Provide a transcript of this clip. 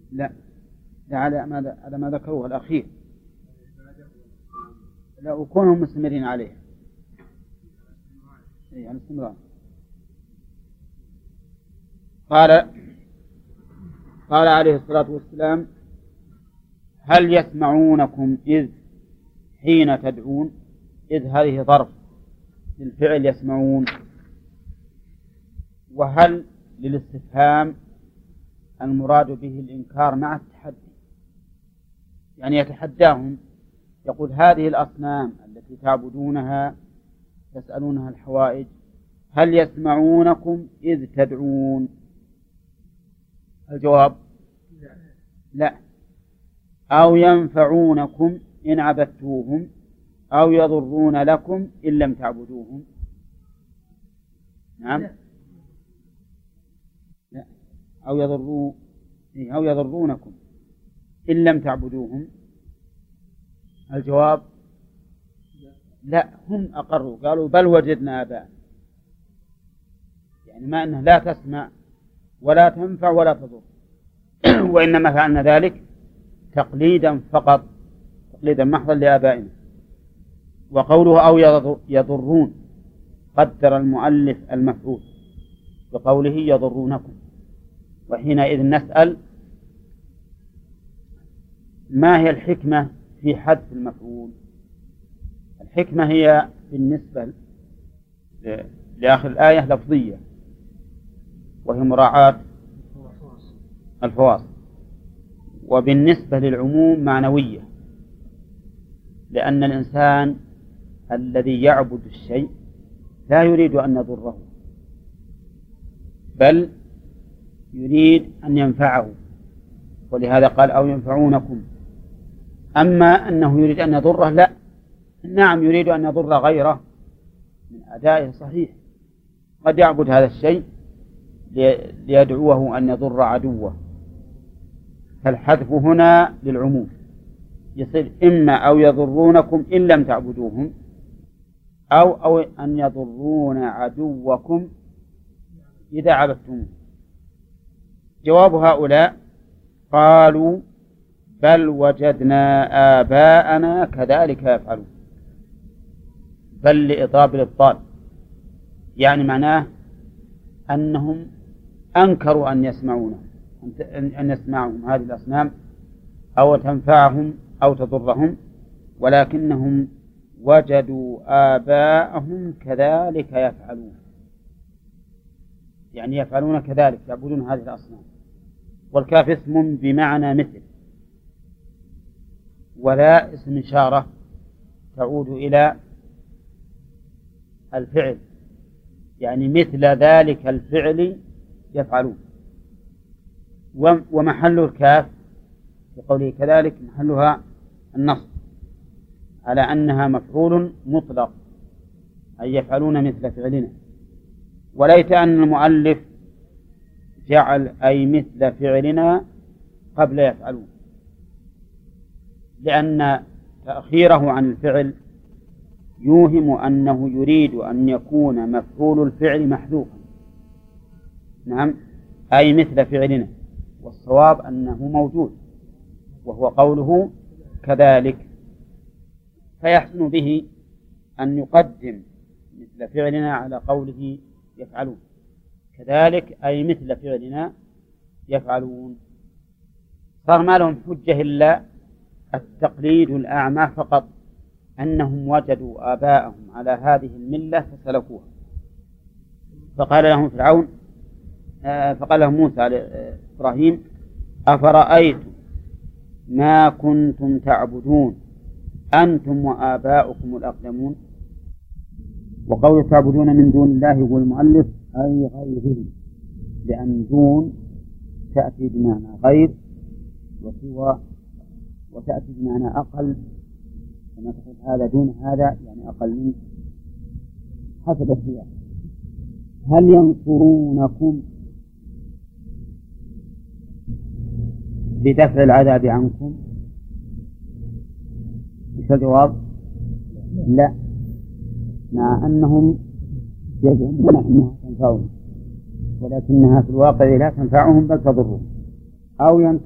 لا، لا، على ما ذكروه الأخير. لا، وكونوا مستمرين عليه يعني استمرار. قال عليه الصلاة والسلام: هل يسمعونكم إذ حين تدعون؟ إذ هذه ظرف للفعل يسمعون، وهل للاستفهام المراد به الإنكار مع التحدي، يعني يتحداهم يقول: هذه الأصنام التي تعبدونها تسألونها الحوائج هل يسمعونكم إذ تدعون؟ الجواب: لا. أو ينفعونكم إن عبدتوهم أو يضرون لكم إن لم تعبدوهم. نعم، لا. أو يضرونكم إن لم تعبدوهم. الجواب: لا، هم أقروا قالوا: بل وجدنا آباءنا، يعني ما أنه لا تسمع ولا تنفع ولا تضر وإنما فعلنا ذلك تقليدا فقط، تقليدا محضا لآبائنا. وقوله أو يضرون قدر المؤلف المفعول بقوله يضرونكم، وحينئذ نسأل: ما هي الحكمة في حذف المفعول؟ الحكمة هي بالنسبة لآخر الآية لفظية، وهي مراعاة الفواصل، وبالنسبة للعموم معنوية، لأن الإنسان الذي يعبد الشيء لا يريد أن يضره، بل يريد أن ينفعه، ولهذا قال: أو ينفعونكم. أما أنه يريد أن يضره، لا، نعم يريد أن يضر غيره من أدائه صحيح، قد يعبد هذا الشيء ليدعوه أن يضر عدوه. فالحذف هنا للعموم، يصير إما أو يضرونكم إن لم تعبدوهم، أو أن يضرون عدوكم إذا عبدتموه. جواب هؤلاء: قالوا: بل وجدنا آباءنا كذلك يفعلون. بل لإضراب الإبطال، يعني معناه أنهم أنكروا أن يسمعهم هذه الأصنام أو تنفعهم أو تضرهم، ولكنهم وجدوا آباءهم كذلك يفعلون، يعني يفعلون كذلك، يعبدون هذه الأصنام. والكاف اسم بمعنى مثل، ولا اسم إشارة تعود إلى الفعل، يعني مثل ذلك الفعل يفعلون. ومحل الكاف في قوله كذلك محلها النصب على أنها مفعول مطلق، أي يفعلون مثل فعلنا. وليت أن المؤلف جعل أي مثل فعلنا قبل يفعلون، لأن تأخيره عن الفعل يوهم أنه يريد أن يكون مفعول الفعل محذوفا. نعم، أي مثل فعلنا، والصواب أنه موجود، وهو قوله كذلك، فيحسن به أن يقدم مثل فعلنا على قوله يفعلون. كذلك أي مثل فعلنا يفعلون. صار ما لهم حجة إلا التقليد الأعمى فقط، أنهم وجدوا آباءهم على هذه الملة فسلكوها. فقال لهم موسى إبراهيم: أفرأيتم ما كنتم تعبدون أنتم وآباؤكم الأقدمون. وقول تعبدون من دون الله يقول المؤلف أي غيره، لأن دون تأتي بمعنى غير وسوى، وتأتي بمعنى أقل، كما تقول هذا دون هذا يعني أقل منه حسب السياق. هل ينصرونكم بدفع العذاب عنكم؟ إيش الجواب؟ لا، مع أنهم يزعمون أنها تنفعهم، ولكنها في الواقع لا تنفعهم بل تضرهم. أو